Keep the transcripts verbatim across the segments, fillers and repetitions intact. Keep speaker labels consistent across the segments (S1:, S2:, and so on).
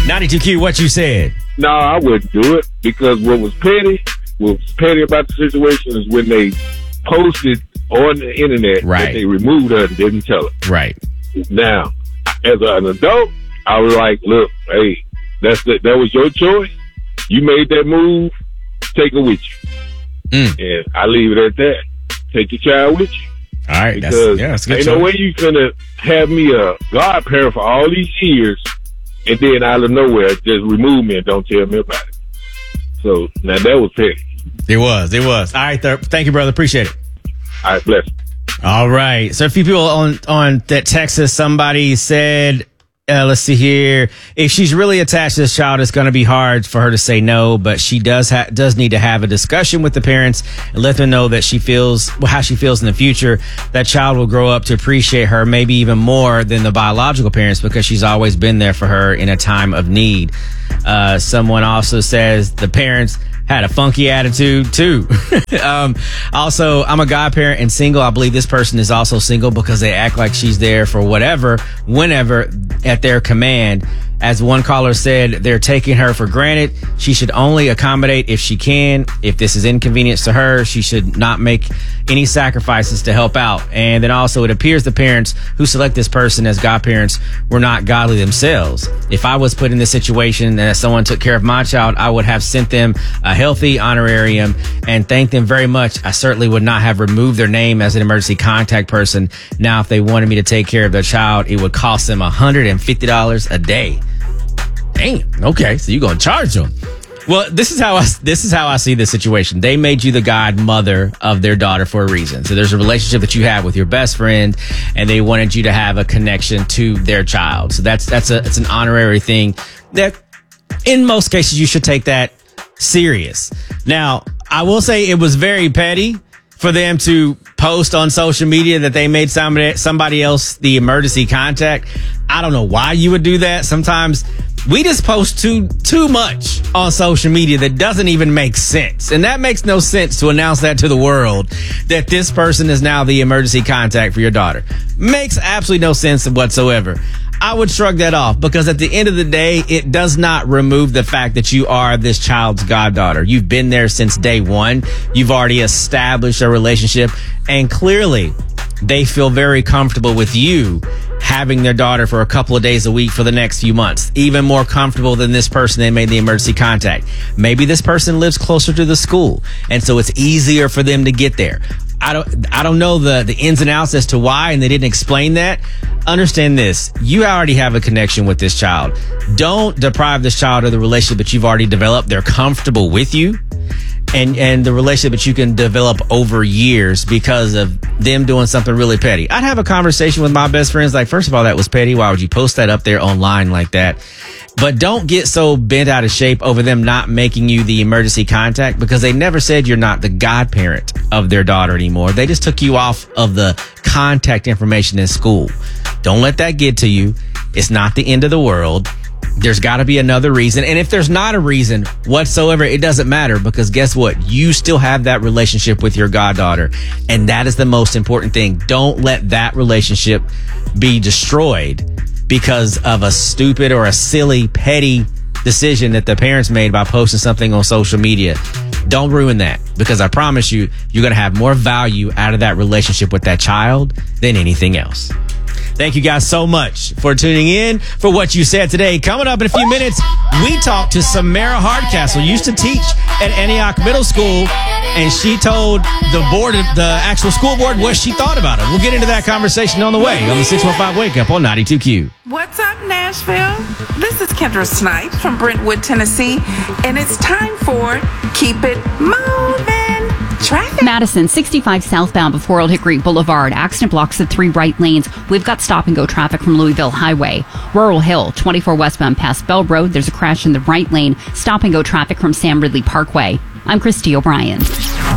S1: ninety-two Q, what you said?
S2: No, I wouldn't do it because what was petty, what was petty about the situation is when they posted on the internet
S1: right.
S2: that they removed her and didn't tell her.
S1: Right.
S2: Now, as an adult, I was like, look, hey, that's the, that was your choice. You made that move. Take her with you. Mm. And I leave it at that. Take your child with you.
S1: All right.
S2: Because
S1: that's, yeah, that's a good
S2: ain't
S1: choice.
S2: no way you gonna have me a godparent for all these years and then out of nowhere just remove me and don't tell me about it. So now that was petty.
S1: It was. It was. All right. Th- thank you, brother. Appreciate it.
S2: All right. Bless.
S1: All right. So a few people on, on that text us, somebody said, Uh, let's see here. If she's really attached to this child, it's going to be hard for her to say no, but she does ha- does need to have a discussion with the parents and let them know that she feels how she feels in the future. That child will grow up to appreciate her maybe even more than the biological parents because she's always been there for her in a time of need. Uh, someone also says the parents had a funky attitude too. um, also, I'm a godparent and single. I believe this person is also single because they act like she's there for whatever, whenever at their command. As one caller said, they're taking her for granted. She should only accommodate if she can. If this is inconvenience to her, she should not make any sacrifices to help out. And then also, it appears the parents who select this person as godparents were not godly themselves. If I was put in this situation and someone took care of my child, I would have sent them a healthy honorarium and thanked them very much. I certainly would not have removed their name as an emergency contact person. Now, if they wanted me to take care of their child, it would cost them one hundred fifty dollars a day. Damn. Okay, so you're gonna charge them. Well, this is how I this is how I see this situation. They made you the godmother of their daughter for a reason. So there's a relationship that you have with your best friend, and they wanted you to have a connection to their child. So that's that's a it's an honorary thing that, in most cases, you should take that serious. Now, I will say it was very petty for them to post on social media that they made somebody somebody else the emergency contact. I don't know why you would do that. Sometimes we just post too too much on social media that doesn't even make sense. And that makes no sense to announce that to the world, that this person is now the emergency contact for your daughter. Makes absolutely no sense whatsoever. I would shrug that off because at the end of the day, it does not remove the fact that you are this child's goddaughter. You've been there since day one. You've already established a relationship, and clearly they feel very comfortable with you having their daughter for a couple of days a week for the next few months, even more comfortable than this person they made the emergency contact. Maybe this person lives closer to the school, and so it's easier for them to get there. I don't, I don't know the, the ins and outs as to why, and they didn't explain that. Understand this. You already have a connection with this child. Don't deprive this child of the relationship that you've already developed. They're comfortable with you. And and the relationship that you can develop over years because of them doing something really petty. I'd have a conversation with my best friends like, first of all, that was petty. Why would you post that up there online like that? But don't get so bent out of shape over them not making you the emergency contact because they never said you're not the godparent of their daughter anymore. They just took you off of the contact information in school. Don't let that get to you. It's not the end of the world. There's got to be another reason. And if there's not a reason whatsoever, it doesn't matter because guess what? You still have that relationship with your goddaughter. And that is the most important thing. Don't let that relationship be destroyed because of a stupid or a silly, petty decision that the parents made by posting something on social media. Don't ruin that because I promise you, you're going to have more value out of that relationship with that child than anything else. Thank you guys so much for tuning in for What You Said Today. Coming up in a few minutes, we talked to Samara Hardcastle, used to teach at Antioch Middle School, and she told the board, the actual school board, what she thought about it. We'll get into that conversation on the way on the six one five Wake Up on ninety-two Q.
S3: What's up, Nashville? This is Kendra Snipes from Brentwood, Tennessee, and it's time for Keep It Moving. Traffic.
S4: Madison, sixty-five southbound before Old Hickory Boulevard. Accident blocks the three right lanes. We've got stop and go traffic from Louisville Highway. Rural Hill, twenty-four westbound past Bell Road. There's a crash in the right lane. Stop and go traffic from Sam Ridley Parkway. I'm Christy O'Brien.
S1: Chris Brown.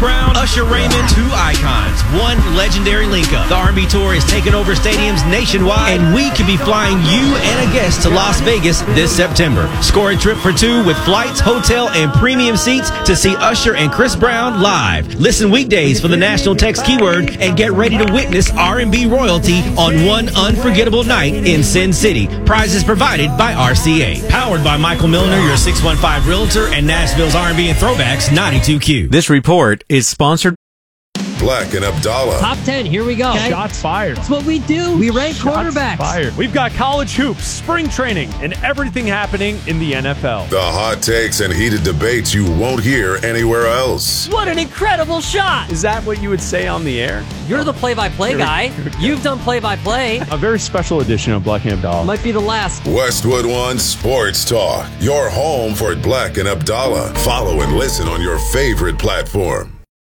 S1: Brown, Usher Raymond, two icons, one legendary link-up. The R and B tour is taking over stadiums nationwide, and we could be flying you and a guest to Las Vegas this September. Score a trip for two with flights, hotel, and premium seats to see Usher and Chris Brown live. Listen weekdays for the national text keyword and get ready to witness R and B royalty on one unforgettable night in Sin City. Prizes provided by R C A. Powered by Michael Milner, your six one five Realtor, and Nashville's R and B and Throwbacks ninety-two Q.
S5: This report is sponsored.
S6: Black and Abdallah.
S7: Top ten, here we go.
S8: Okay. Shots fired.
S7: That's what we do. We rank
S8: Shots
S7: quarterbacks.
S8: Fired. We've got college hoops, spring training, and everything happening in the N F L.
S6: The hot takes and heated debates you won't hear anywhere else.
S7: What an incredible shot.
S8: Is that what you would say on the air?
S7: You're the play-by-play guy. You've done play-by-play.
S8: A very special edition of Black and Abdallah.
S7: Might be the last.
S6: Westwood One Sports Talk. Your home for Black and Abdallah. Follow and listen on your favorite platform.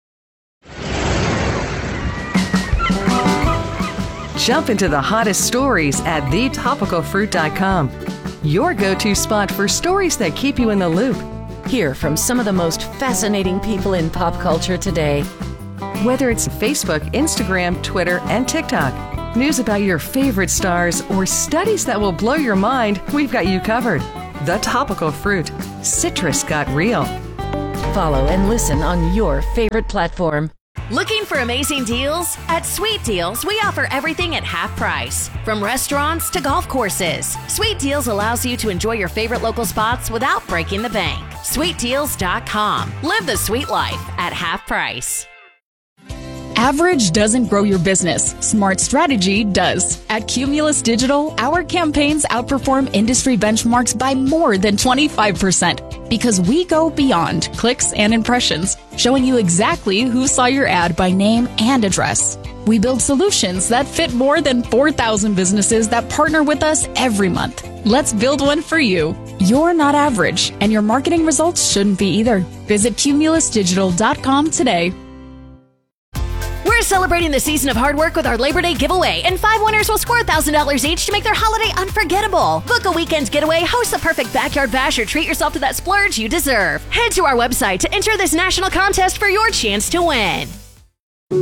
S9: Jump into the hottest stories at the topical fruit dot com. Your go-to spot for stories that keep you in the loop.
S10: Hear from some of the most fascinating people in pop culture today.
S9: Whether it's Facebook, Instagram, Twitter, and TikTok, news about your favorite stars, or studies that will blow your mind, we've got you covered. The Topical Fruit. Citrus got real.
S10: Follow and listen on your favorite platform.
S11: Looking for amazing deals? At Sweet Deals, we offer everything at half price. From restaurants to golf courses, Sweet Deals allows you to enjoy your favorite local spots without breaking the bank. sweet deals dot com. Live the sweet life at half price.
S12: Average doesn't grow your business. Smart strategy does. At Cumulus Digital, our campaigns outperform industry benchmarks by more than twenty-five percent because we go beyond clicks and impressions, showing you exactly who saw your ad by name and address. We build solutions that fit more than four thousand businesses that partner with us every month. Let's build one for you. You're not average, and your marketing results shouldn't be either. Visit cumulus digital dot com today.
S11: We're celebrating the season of hard work with our Labor Day giveaway, and five winners will score one thousand dollars each to make their holiday unforgettable. Book a weekend getaway, host the perfect backyard bash, or treat yourself to that splurge you deserve. Head to our website to enter this national contest for your chance to win.